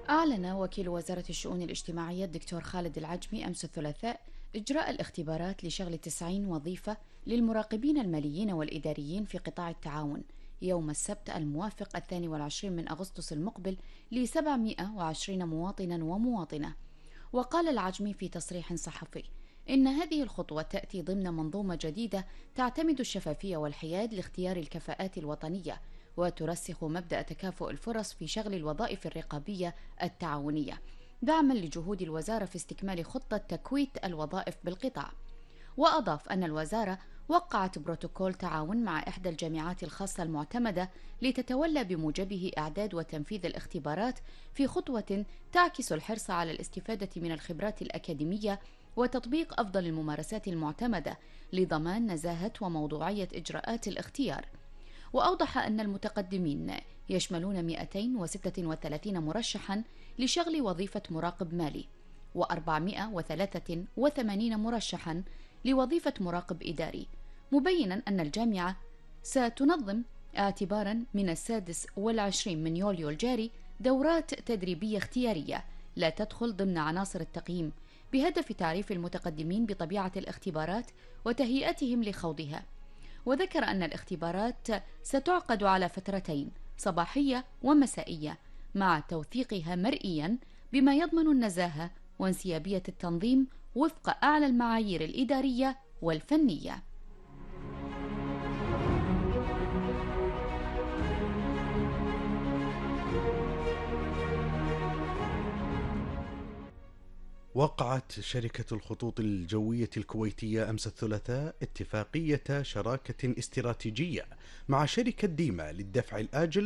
أعلن وكيل وزارة الشؤون الاجتماعية الدكتور خالد العجمي أمس الثلاثاء إجراء الاختبارات لشغل 90 وظيفة للمراقبين الماليين والإداريين في قطاع التعاون يوم السبت الموافق 22 من أغسطس المقبل ل 720 مواطنا ومواطنة. وقال العجمي في تصريح صحفي إن هذه الخطوة تأتي ضمن منظومة جديدة تعتمد الشفافية والحياد لاختيار الكفاءات الوطنية، وترسخ مبدأ تكافؤ الفرص في شغل الوظائف الرقابية التعاونية، دعما لجهود الوزارة في استكمال خطة تكويت الوظائف بالقطاع. وأضاف أن الوزارة وقعت بروتوكول تعاون مع إحدى الجامعات الخاصة المعتمدة لتتولى بموجبه إعداد وتنفيذ الاختبارات في خطوة تعكس الحرص على الاستفادة من الخبرات الأكاديمية وتطبيق أفضل الممارسات المعتمدة لضمان نزاهة وموضوعية إجراءات الاختيار. وأوضح أن المتقدمين يشملون 236 مرشحا لشغل وظيفة مراقب مالي، و483 مرشحا لوظيفة مراقب إداري، مبينا أن الجامعة ستنظم اعتبارا من 26 من يوليو الجاري دورات تدريبية اختيارية لا تدخل ضمن عناصر التقييم، بهدف تعريف المتقدمين بطبيعة الاختبارات وتهيئتهم لخوضها. وذكر أن الاختبارات ستعقد على فترتين صباحية ومسائية مع توثيقها مرئيا، بما يضمن النزاهة وانسيابية التنظيم وفق أعلى المعايير الإدارية والفنية. وقعت شركة الخطوط الجوية الكويتية أمس الثلاثاء اتفاقية شراكة استراتيجية مع شركة ديما للدفع الآجل